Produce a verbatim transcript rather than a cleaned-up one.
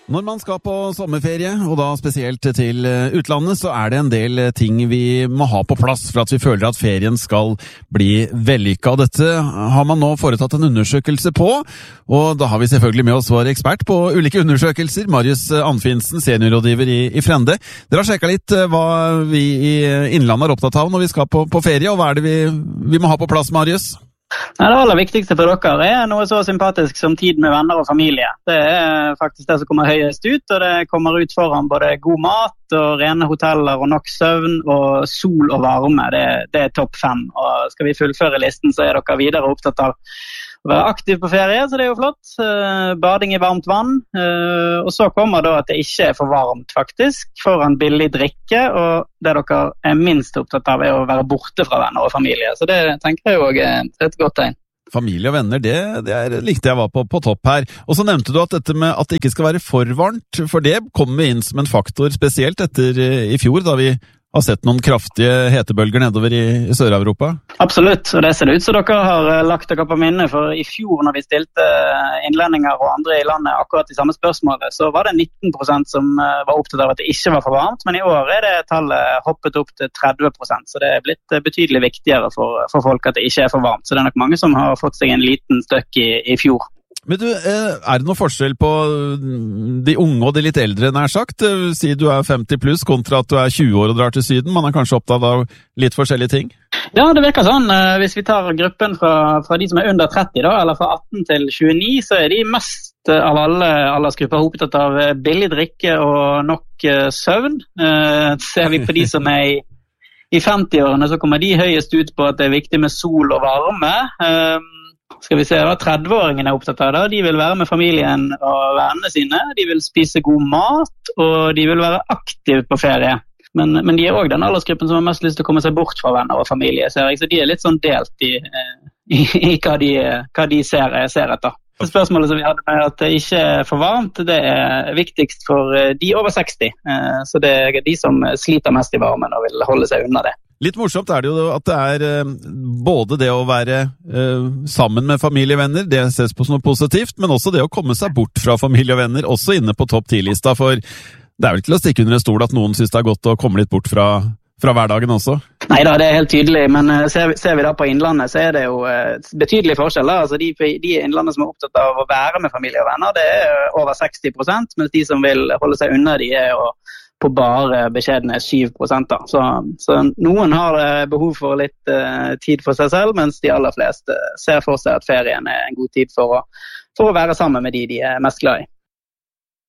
Når man skal på sommerferie, og da spesielt til utlandet, så er det en del ting vi må ha på plass for at vi føler at ferien skal bli vellykket. Dette har man nå foretatt en undersøkelse på, og da har vi selvfølgelig med oss vår ekspert på ulike undersøkelser, Marius Anfinsen, seniorrådgiver i, i Frende. Dere har sjekket litt hva vi i Innlandet er opptatt av når vi skal på, på ferie, og hva er det vi, vi må ha på plass, Marius? Nei, det aller viktigste for dere er noe så sympatisk som tid med venner og familie. Det er faktisk det som kommer høyest ut, og det kommer ut foran både god mat og rene hoteller og nok søvn og sol og varme. Det, det er topp fem, og skal vi fullføre listen så er dere videre opptatt av å være aktiv på ferie, så det er jo flott. Bading i varmt vann, og så kommer da at det ikke er for varmt faktisk, for en billig drikke, og det dere er minst opptatt av er å være borte fra venner og familie. Så det tenker jeg jo er et godt tegn. Familie og venner, det, det er likte jeg var på, på topp her. Og så nevnte du at dette med at det ikke skal være for varmt, for det kommer inn som en faktor, spesielt etter i fjor, da vi har sett noen kraftige hetebølger nedover i, i Sør-Europa? Absolutt, og det ser det ut som dere har lagt dere på minne, for i fjor når vi stilte innlendinger og andre i landet akkurat i samme spørsmålet, så var det nitten prosent som var opptatt av at det ikke var for varmt, men i år er det tallet hoppet opp til tretti prosent, så det er blitt betydelig viktigere for, for folk at det ikke er for varmt, så det er nok mange som har fått seg en liten støkk i, i fjor. Men du, er det noe forskjell på de unge og de litt eldre, nær sagt? Si du er femti pluss kontra at du er tjue år og drar til Syden. Man er kanskje opptatt av litt forskjellige ting? Ja, det virker sånn. Hvis vi tar gruppen fra, fra de som er under tretti, da, eller fra atten til tjueni, så er de mest av alle aldersgrupper opptatt av billig drikke og nok søvn. Ser vi på de som er i, i femti-årene, så kommer de høyest ut på at det er viktig med sol og varme. Skal vi se, da, tretti-åringene er opptatt av det. De vil være med familien og vennene sine. De vil spise god mat, og de vil være aktive på ferie. Men, men de er også den aldersgruppen som har mest lyst til å komme seg bort fra venner og familie, ser jeg. Så de er litt sånn delt i, i, i hva, de, hva de ser, ser etter. Det spørsmålet som vi hadde med at det ikke er for varmt, det er viktigst for de over seksti. Så det er de som sliter mest i varmen og vil holde seg unna det. Litt morsomt er det jo at det er både det å være eh, sammen med familie og venner, det ses på som noe positivt, men også det å komme seg bort fra familie og venner, også inne på topp ti-lista, for det er vel til å stikke under en stol at noen synes det er godt å komme litt bort fra, fra hverdagen også? Neida, det er helt tydelig, men ser, ser vi da på Innlandet, så er det jo eh, betydelige forskjeller. Altså de, de Innlandet som er opptatt av å være med familie og venner, det er over seksti prosent, mens de som vil holde seg unna, de er jo på bare beskjedne syv prosent. Så, så noen har behov for litt uh, tid for seg selv, mens de aller fleste ser for seg at ferien er en god tid for å, for å være sammen med de de er mest glad i.